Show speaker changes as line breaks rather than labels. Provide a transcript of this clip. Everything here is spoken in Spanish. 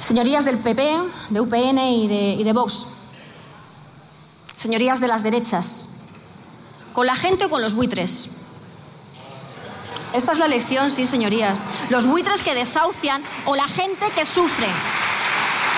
Señorías del PP, de UPN y de Vox. Señorías de las derechas. ¿Con la gente o con los buitres? Esta es la elección, sí, señorías. Los buitres que desahucian o la gente que sufre.